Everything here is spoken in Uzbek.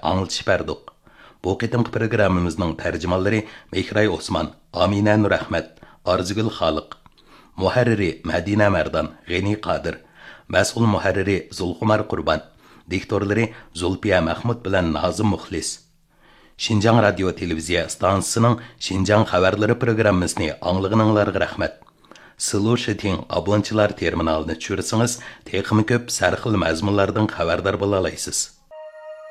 anglitish berdik. Bu qitimqi programmamizning tarjimonlari Mehray Osman, Amina Nurahmat, Arzigul Xoliq, muharriri Madina Mardan, G'ani Qodir, mas'ul muharriri Zulqumar Qurban, diktorlari Zulfiya Mahmud bilan Nazim Muxlis. Şinjan Radio Televiziya stansiyasining Şinjan xabarlari programmasini anglag'ininglarga rahmat. Silu Shiting abonchilar terminalini tushirsangiz, texnik ko'p sarxil mazmunlardan xabardor bo'la olasiz.